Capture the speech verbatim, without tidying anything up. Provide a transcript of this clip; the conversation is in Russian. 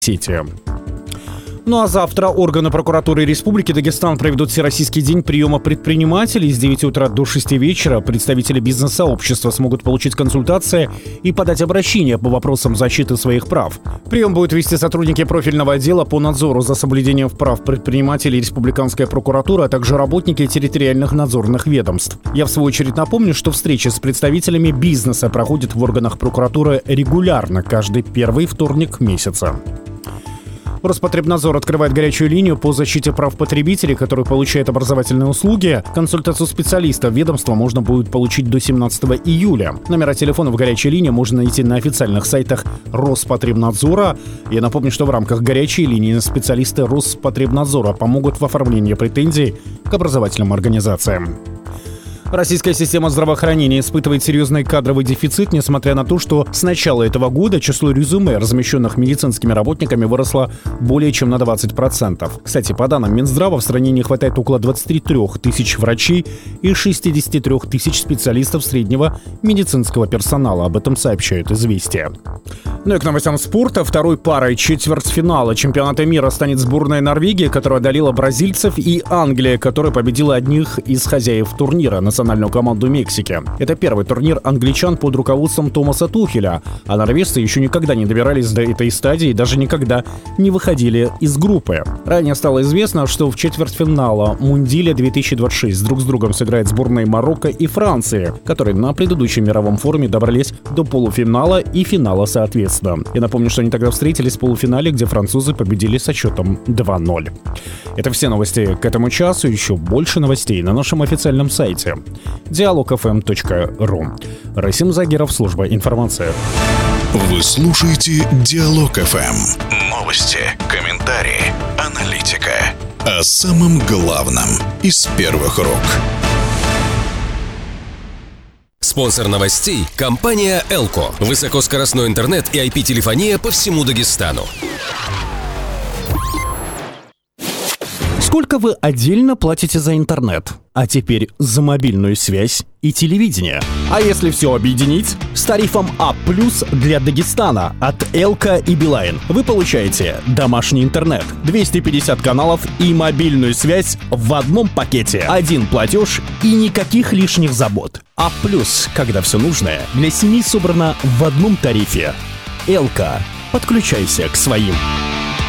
сети. Ну а завтра органы прокуратуры Республики Дагестан проведут Всероссийский день приема предпринимателей. С девяти утра до шести вечера представители бизнес-сообщества смогут получить консультации и подать обращения по вопросам защиты своих прав. Прием будут вести сотрудники профильного отдела по надзору за соблюдением прав предпринимателей Республиканская прокуратура, а также работники территориальных надзорных ведомств. Я в свою очередь напомню, что встречи с представителями бизнеса проходят в органах прокуратуры регулярно, каждый первый вторник месяца. Роспотребнадзор открывает горячую линию по защите прав потребителей, который получает образовательные услуги. Консультацию специалиста ведомства можно будет получить до семнадцатого июля. Номера телефонов горячей линии можно найти на официальных сайтах Роспотребнадзора. Я напомню, что в рамках горячей линии специалисты Роспотребнадзора помогут в оформлении претензий к образовательным организациям. Российская система здравоохранения испытывает серьезный кадровый дефицит, несмотря на то, что с начала этого года число резюме, размещенных медицинскими работниками, выросло более чем на двадцать процентов. Кстати, по данным Минздрава, в стране не хватает около двадцати трёх тысяч врачей и шестидесяти трёх тысяч специалистов среднего медицинского персонала. Об этом сообщают «Известия». Ну и к новостям спорта. Второй парой четвертьфинала чемпионата мира станет сборная Норвегии, которая одолела бразильцев, и Англия, которая победила одних из хозяев турнира — национальную команду Мексики. Это первый турнир англичан под руководством Томаса Тухеля, а норвежцы еще никогда не добирались до этой стадии и даже никогда не выходили из группы. Ранее стало известно, что в четвертьфинала Мундиаля две тысячи двадцать шесть друг с другом сыграют сборные Марокко и Франции, которые на предыдущем мировом форуме добрались до полуфинала и финала соответственно. Я напомню, что они тогда встретились в полуфинале, где французы победили со счетом два ноль. Это все новости к этому часу. Еще больше новостей на нашем официальном сайте диалог эф эм точка ру. Расим Загиров, служба информации. Вы слушаете Диалог эф эм. Новости, комментарии, аналитика. О самом главном из первых рук. Спонсор новостей – компания «Элко». Высокоскоростной интернет и ай пи-телефония по всему Дагестану. Сколько вы отдельно платите за интернет? А теперь за мобильную связь и телевидение. А если все объединить? С тарифом А плюс для Дагестана от Элко и Билайн вы получаете домашний интернет, двести пятьдесят каналов и мобильную связь в одном пакете. Один платеж и никаких лишних забот. А плюс, когда все нужное для семьи собрано в одном тарифе. Элко. Подключайся к своим.